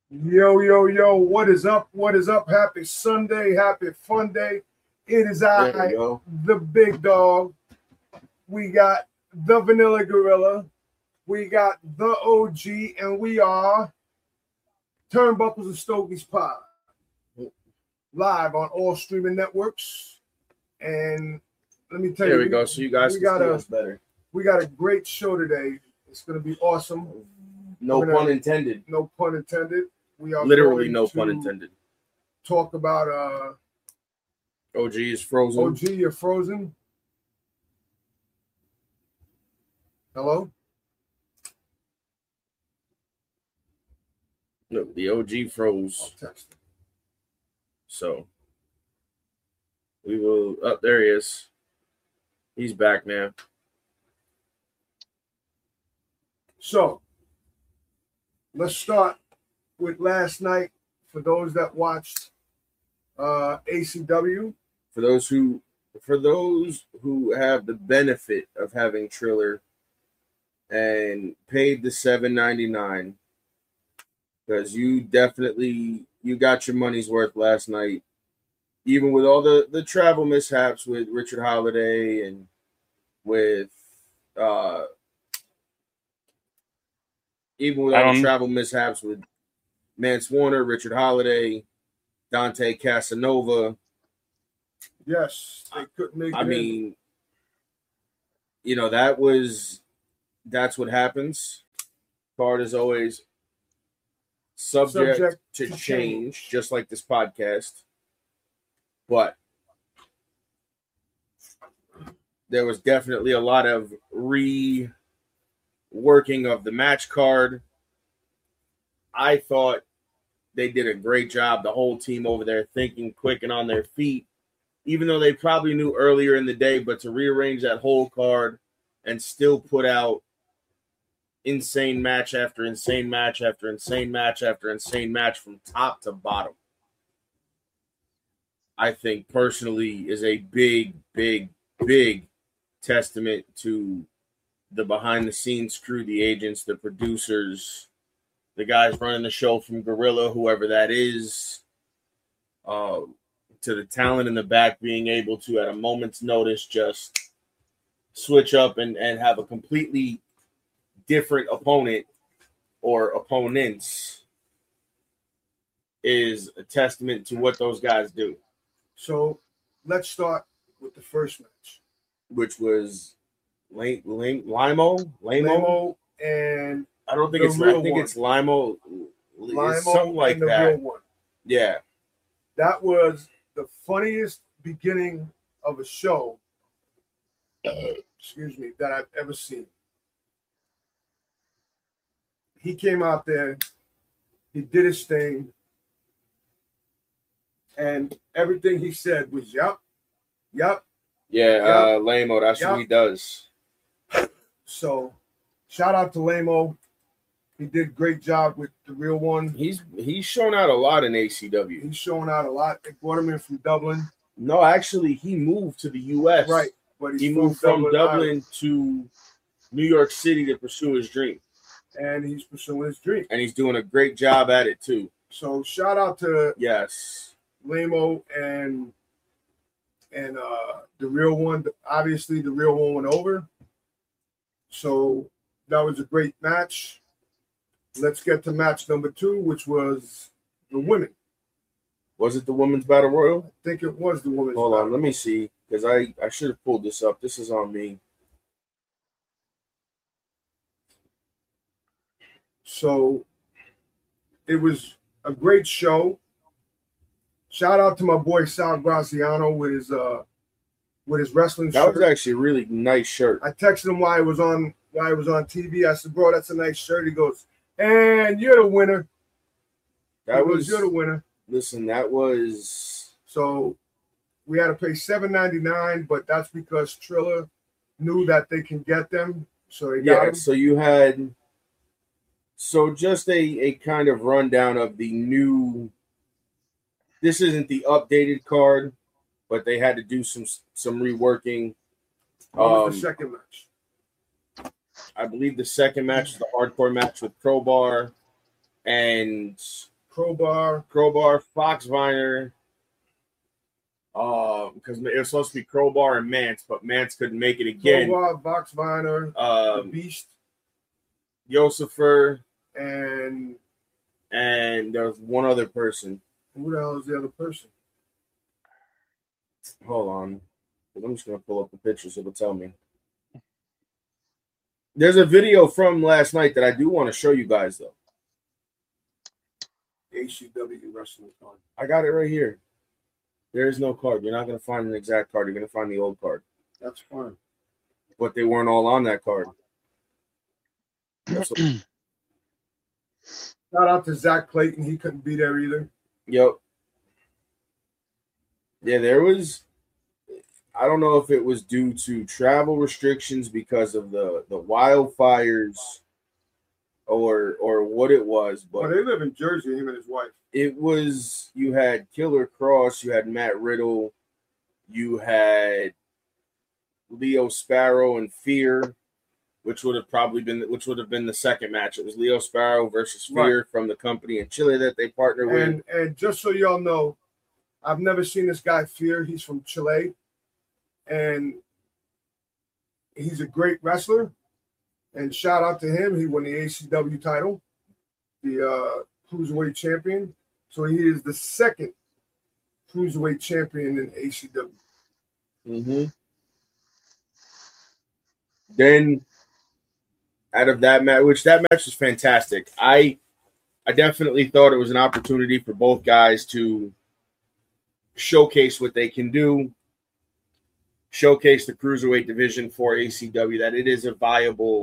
Yo, yo, yo, what is up? What is up? Happy Sunday, happy fun day. It is There we I, go. the big dog. We got the Vanilla Gorilla. We got the OG, and we are Turnbuckles and Stogies Pod. Live on all streaming networks. And let me tell you, There we go. So you guys we can got see a us better. we got a great show today. It's gonna be awesome. No We're pun gonna- intended. No pun intended. We are Literally going no to pun intended. talk about OG is frozen. OG, you're frozen. Hello? No, the OG froze. I'll text him. So we will. Oh, there he is. He's back now. So let's start with last night for those that watched ACW. For those who have the benefit of having Triller and paid the $7.99, because you got your money's worth last night, even with all the travel mishaps with Richard Holiday and with even with all the travel mishaps with Mance Warner, Richard Holiday, Dante Casanova. Yes, they couldn't make I it. mean, that's what happens. Card is always subject to change, just like this podcast. But there was definitely a lot of reworking of the match card. I thought they did a great job, the whole team over there, thinking quick and on their feet, even though they probably knew earlier in the day, but to rearrange that whole card and still put out insane match after insane match after insane match after insane match from top to bottom, I think personally is a big, big, big testament to the behind-the-scenes crew, the agents, the producers, the guys running the show from Gorilla, whoever that is, to the talent in the back being able to, at a moment's notice, just switch up and have a completely different opponent or opponents is a testament to what those guys do. So let's start with the first match, which was Limo, and I don't think it's. I think it's Limo, something like and the that. Real One. Yeah, that was the funniest beginning of a show. Excuse me, that I've ever seen. He came out there, he did his thing, and everything he said was yup. Yeah, Lamo, that's what he does. So, shout out to Lamo. He did a great job with the Real One. He's shown out a lot in ACW. He's shown out a lot. They brought him in from Dublin. No, actually, he moved to the U.S. Right, but he moved from Dublin to New York City to pursue his dream. And he's pursuing his dream. And he's doing a great job at it, too. So, shout out to Lamo and the Real One. Obviously, the Real One went over. So, that was a great match. Let's get to match number 2, which was the women. Was it the Women's Battle Royal? I think it was the Women's Hold Battle on, let me see, because I should have pulled this up. This is on me. So, it was a great show. Shout out to my boy Sal Graziano with his wrestling shirt. That was actually a really nice shirt. I texted him while he was on TV. I said, "Bro, that's a nice shirt." He goes, "And you're the winner." You're the winner. Listen, that was. So we had to pay $7.99, but that's because Triller knew that they can get them. So they got them. So you had. So just a kind of rundown of the new. This isn't the updated card, but they had to do some reworking. What was the second match? I believe the second match is the hardcore match with Crowbar and Crowbar, Fox Viner. Because it was supposed to be Crowbar and Mance, but Mance couldn't make it again. Crowbar, Fox Viner, the Beast, Yosifer, and there was one other person. Who the hell is the other person? Hold on. I'm just going to pull up the picture so it'll tell me. There's a video from last night that I do want to show you guys, though. HCW wrestling card. I got it right here. There is no card. You're not going to find an exact card. You're going to find the old card. That's fine. But they weren't all on that card. Shout out to Zach Clayton. He couldn't be there either. Yep. Yeah, there was. I don't know if it was due to travel restrictions because of the wildfires or what it was, but they live in Jersey, him and his wife. It was, you had Killer Cross, you had Matt Riddle, you had Leo Sparrow and Fear, which would have been the second match. It was Leo Sparrow versus Fear from the company in Chile that they partnered with. And just so y'all know, I've never seen this guy Fear. He's from Chile. And he's a great wrestler. And shout out to him. He won the ACW title, the Cruiserweight champion. So he is the second Cruiserweight champion in ACW. Mm-hmm. Then out of that match, that match was fantastic. I definitely thought it was an opportunity for both guys to showcase what they can do. Showcase the Cruiserweight division for ACW, that it is a viable